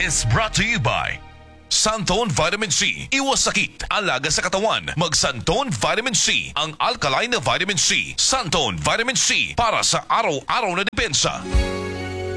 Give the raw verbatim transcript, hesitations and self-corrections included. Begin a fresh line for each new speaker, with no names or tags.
is brought to you by Santone Vitamin C. Iwas sakit, alaga sa katawan. Mag Santone Vitamin C, ang alkaline na vitamin C. Santone Vitamin C, para sa araw-araw na depensa.